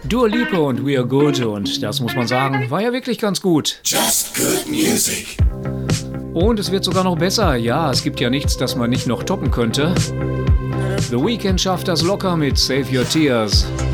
Dua Lipa und We Are Good, und das muss man sagen, war ja wirklich ganz gut. Just good music. Und es wird sogar noch besser. Ja, es gibt ja nichts, das man nicht noch toppen könnte. The Weeknd schafft das locker mit Save Your Tears.